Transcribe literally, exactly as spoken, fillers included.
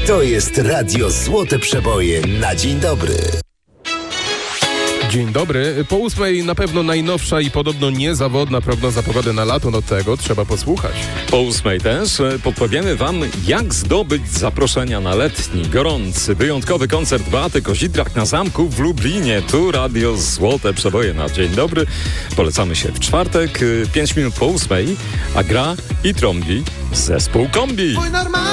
To jest Radio Złote Przeboje na dzień dobry. Dzień dobry. Po ósmej na pewno najnowsza i podobno niezawodna prognoza pogody na lato. No tego trzeba posłuchać. Po ósmej też podpowiemy Wam, jak zdobyć zaproszenia na letni, gorący, wyjątkowy koncert Beaty Kozidrak na Zamku w Lublinie. Tu Radio Złote Przeboje na dzień dobry. Polecamy się w czwartek, pięć minut po ósmej, a gra i trąbi zespół Kombi.